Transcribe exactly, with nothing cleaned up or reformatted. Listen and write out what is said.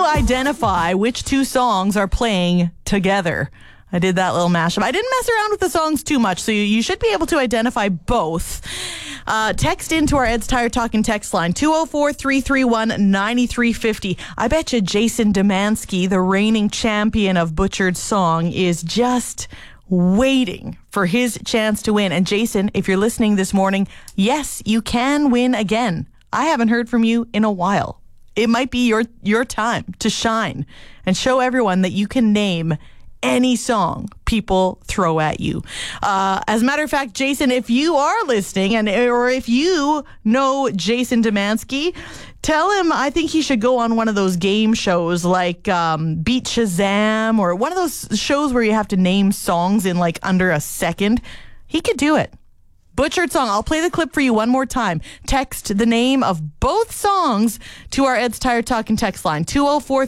identify which two songs are playing together. I did that little mashup. I didn't mess around with the songs too much, so you, you should be able to identify both. Uh, text into our Ed's Tire Talking text line, two oh four, three three one, nine three five oh. I bet you Jason Demansky, the reigning champion of Butchered Song, is just waiting for his chance to win. And Jason, if you're listening this morning, yes, you can win again. I haven't heard from you in a while. It might be your your time to shine and show everyone that you can name any song people throw at you. Uh, as a matter of fact, Jason, if you are listening and or if you know Jason Demansky, tell him I think he should go on one of those game shows like um, Beat Shazam or one of those shows where you have to name songs in like under a second. He could do it. Butchered Song. I'll play the clip for you one more time. Text the name of both songs to our Ed's Tire Talking text line, two oh four